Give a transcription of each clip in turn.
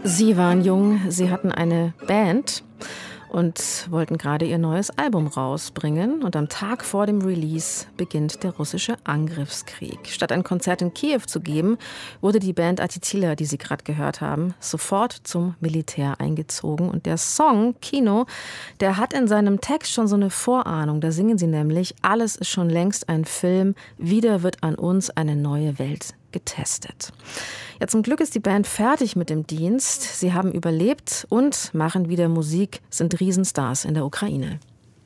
Sie waren jung, sie hatten eine Band und wollten gerade ihr neues Album rausbringen. Und am Tag vor dem Release beginnt der russische Angriffskrieg. Statt ein Konzert in Kiew zu geben, wurde die Band Attitila, die Sie gerade gehört haben, sofort zum Militär eingezogen. Und der Song Kino, der hat in seinem Text schon so eine Vorahnung. Da singen sie nämlich: Alles ist schon längst ein Film, wieder wird an uns eine neue Welt getestet. Ja, zum Glück ist die Band fertig mit dem Dienst. Sie haben überlebt und machen wieder Musik, sind Riesenstars in der Ukraine.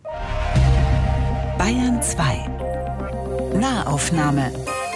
Bayern 2 Nahaufnahme.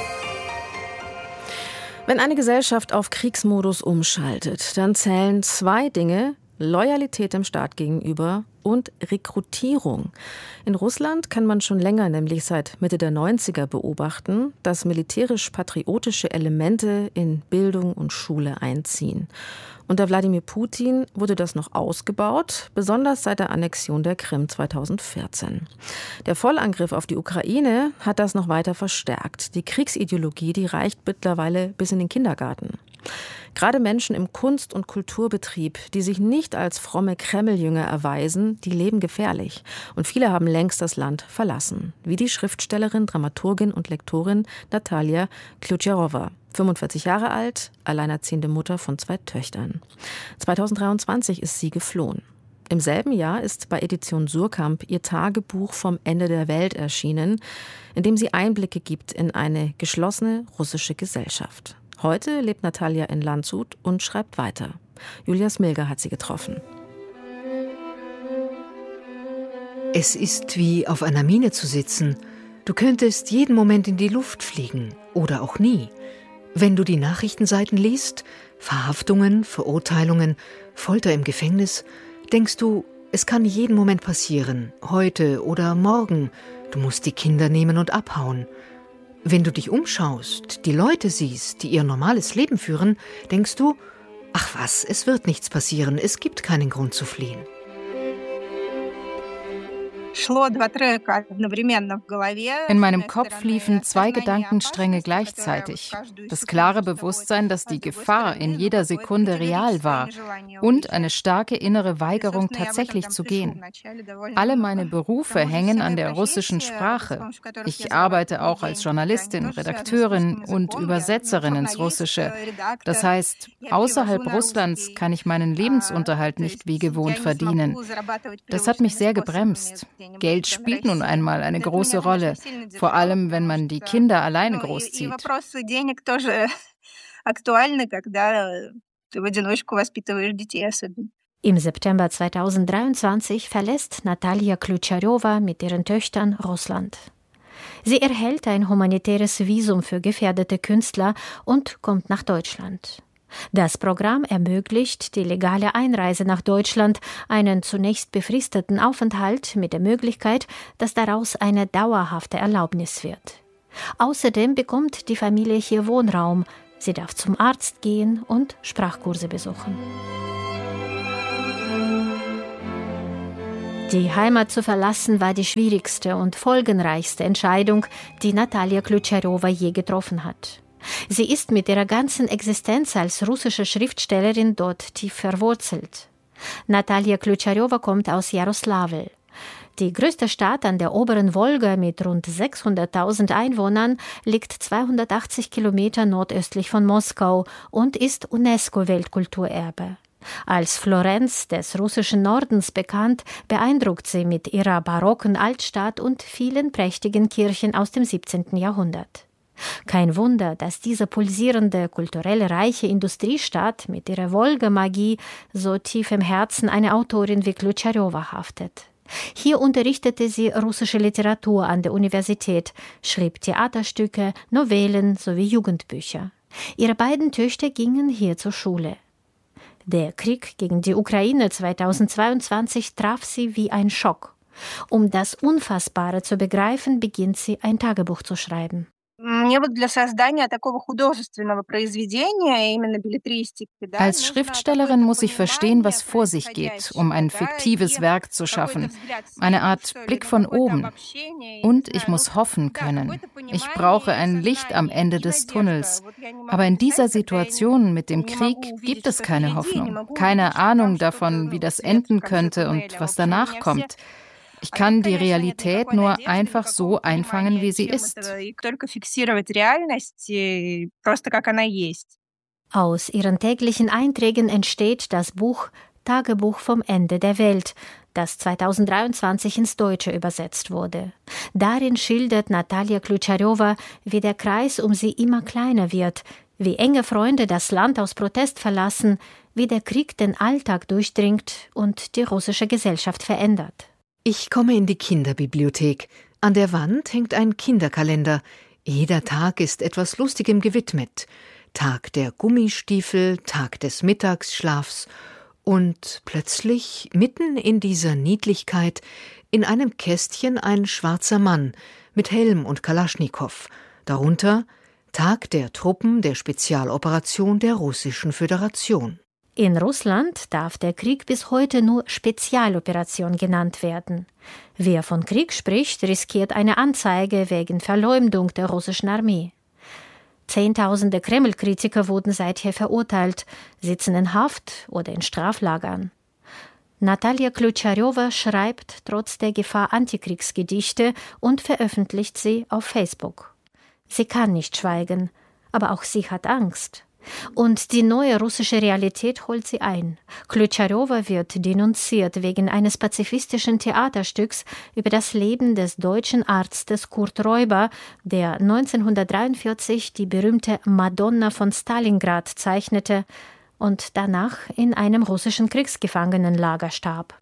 Wenn eine Gesellschaft auf Kriegsmodus umschaltet, dann zählen zwei Dinge: Loyalität dem Staat gegenüber und Rekrutierung. In Russland kann man schon länger, nämlich seit Mitte der 90er, beobachten, dass militärisch-patriotische Elemente in Bildung und Schule einziehen. Unter Wladimir Putin wurde das noch ausgebaut, besonders seit der Annexion der Krim 2014. Der Vollangriff auf die Ukraine hat das noch weiter verstärkt. Die Kriegsideologie, die reicht mittlerweile bis in den Kindergarten. Gerade Menschen im Kunst- und Kulturbetrieb, die sich nicht als fromme Kreml-Jünger erweisen, die leben gefährlich. Und viele haben längst das Land verlassen. Wie die Schriftstellerin, Dramaturgin und Lektorin Natalia Kljucharowa. 45 Jahre alt, alleinerziehende Mutter von 2 Töchtern. 2023 ist sie geflohen. Im selben Jahr ist bei Edition Surkamp ihr Tagebuch vom Ende der Welt erschienen, in dem sie Einblicke gibt in eine geschlossene russische Gesellschaft. Heute lebt Natalia in Landshut und schreibt weiter. Julia Smilger hat sie getroffen. Es ist wie auf einer Mine zu sitzen. Du könntest jeden Moment in die Luft fliegen oder auch nie. Wenn du die Nachrichtenseiten liest, Verhaftungen, Verurteilungen, Folter im Gefängnis, denkst du, es kann jeden Moment passieren, heute oder morgen. Du musst die Kinder nehmen und abhauen. Wenn du dich umschaust, die Leute siehst, die ihr normales Leben führen, denkst du, ach was, es wird nichts passieren, es gibt keinen Grund zu fliehen. In meinem Kopf liefen 2 Gedankenstränge gleichzeitig. Das klare Bewusstsein, dass die Gefahr in jeder Sekunde real war und eine starke innere Weigerung, tatsächlich zu gehen. Alle meine Berufe hängen an der russischen Sprache. Ich arbeite auch als Journalistin, Redakteurin und Übersetzerin ins Russische. Das heißt, außerhalb Russlands kann ich meinen Lebensunterhalt nicht wie gewohnt verdienen. Das hat mich sehr gebremst. Geld spielt nun einmal eine große Rolle, vor allem wenn man die Kinder alleine großzieht. Im September 2023 verlässt Natalia Kljucharowa mit ihren Töchtern Russland. Sie erhält ein humanitäres Visum für gefährdete Künstler und kommt nach Deutschland. Das Programm ermöglicht die legale Einreise nach Deutschland, einen zunächst befristeten Aufenthalt mit der Möglichkeit, dass daraus eine dauerhafte Erlaubnis wird. Außerdem bekommt die Familie hier Wohnraum. Sie darf zum Arzt gehen und Sprachkurse besuchen. Die Heimat zu verlassen war die schwierigste und folgenreichste Entscheidung, die Natalia Kljucharowa je getroffen hat. Sie ist mit ihrer ganzen Existenz als russische Schriftstellerin dort tief verwurzelt. Natalia Kljucharowa kommt aus Jaroslawl. Die größte Stadt an der oberen Wolga mit rund 600.000 Einwohnern liegt 280 Kilometer nordöstlich von Moskau und ist UNESCO-Weltkulturerbe. Als Florenz des russischen Nordens bekannt, beeindruckt sie mit ihrer barocken Altstadt und vielen prächtigen Kirchen aus dem 17. Jahrhundert. Kein Wunder, dass diese pulsierende, kulturell reiche Industriestadt mit ihrer Wolga-Magie so tief im Herzen einer Autorin wie Kljucharowa haftet. Hier unterrichtete sie russische Literatur an der Universität, schrieb Theaterstücke, Novellen sowie Jugendbücher. Ihre beiden Töchter gingen hier zur Schule. Der Krieg gegen die Ukraine 2022 traf sie wie ein Schock. Um das Unfassbare zu begreifen, beginnt sie ein Tagebuch zu schreiben. Als Schriftstellerin muss ich verstehen, was vor sich geht, um ein fiktives Werk zu schaffen. Eine Art Blick von oben. Und ich muss hoffen können. Ich brauche ein Licht am Ende des Tunnels. Aber in dieser Situation mit dem Krieg gibt es keine Hoffnung. Keine Ahnung davon, wie das enden könnte und was danach kommt. Ich kann die Realität nur einfach so einfangen, wie sie ist. Aus ihren täglichen Einträgen entsteht das Buch Tagebuch vom Ende der Welt, das 2023 ins Deutsche übersetzt wurde. Darin schildert Natalia Kljucharowa, wie der Kreis um sie immer kleiner wird, wie enge Freunde das Land aus Protest verlassen, wie der Krieg den Alltag durchdringt und die russische Gesellschaft verändert. Ich komme in die Kinderbibliothek. An der Wand hängt ein Kinderkalender. Jeder Tag ist etwas Lustigem gewidmet. Tag der Gummistiefel, Tag des Mittagsschlafs. Und plötzlich, mitten in dieser Niedlichkeit, in einem Kästchen ein schwarzer Mann mit Helm und Kalaschnikow. Darunter Tag der Truppen der Spezialoperation der Russischen Föderation. In Russland darf der Krieg bis heute nur Spezialoperation genannt werden. Wer von Krieg spricht, riskiert eine Anzeige wegen Verleumdung der russischen Armee. Zehntausende Kreml-Kritiker wurden seither verurteilt, sitzen in Haft oder in Straflagern. Natalia Kljucharowa schreibt trotz der Gefahr Antikriegsgedichte und veröffentlicht sie auf Facebook. Sie kann nicht schweigen, aber auch sie hat Angst. Und die neue russische Realität holt sie ein. Kljucharowa wird denunziert wegen eines pazifistischen Theaterstücks über das Leben des deutschen Arztes Kurt Räuber, der 1943 die berühmte Madonna von Stalingrad zeichnete und danach in einem russischen Kriegsgefangenenlager starb.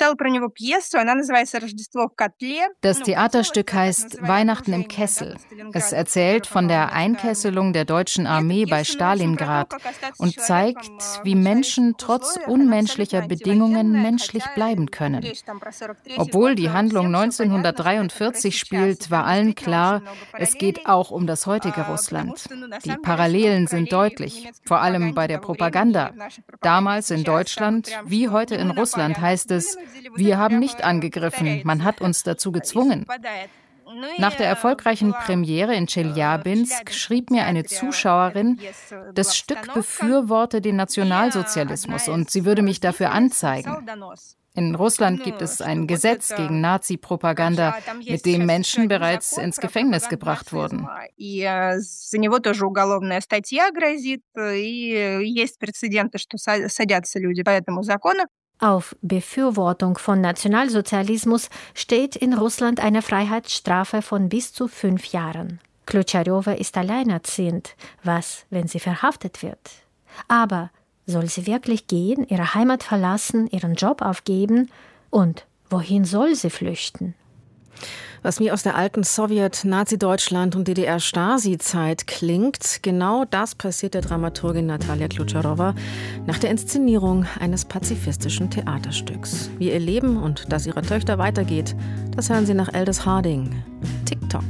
Das Theaterstück heißt Weihnachten im Kessel. Es erzählt von der Einkesselung der deutschen Armee bei Stalingrad und zeigt, wie Menschen trotz unmenschlicher Bedingungen menschlich bleiben können. Obwohl die Handlung 1943 spielt, war allen klar, es geht auch um das heutige Russland. Die Parallelen sind deutlich, vor allem bei der Propaganda. Damals in Deutschland, wie heute in Russland, heißt es, wir haben nicht angegriffen, man hat uns dazu gezwungen. Nach der erfolgreichen Premiere in Tscheljabinsk schrieb mir eine Zuschauerin, das Stück befürworte den Nationalsozialismus und sie würde mich dafür anzeigen. In Russland gibt es ein Gesetz gegen Nazi-Propaganda, mit dem Menschen bereits ins Gefängnis gebracht wurden. Auf Befürwortung von Nationalsozialismus steht in Russland eine Freiheitsstrafe von bis zu 5 Jahren. Kljucharowa ist alleinerziehend. Was, wenn sie verhaftet wird? Aber soll sie wirklich gehen, ihre Heimat verlassen, ihren Job aufgeben? Und wohin soll sie flüchten? Was mir aus der alten Sowjet-, Nazi-Deutschland- und DDR-Stasi-Zeit klingt, genau das passiert der Dramaturgin Natalia Kljucharowa nach der Inszenierung eines pazifistischen Theaterstücks. Wie ihr Leben und das ihrer Töchter weitergeht, das hören Sie nach Aldous Harding. Tick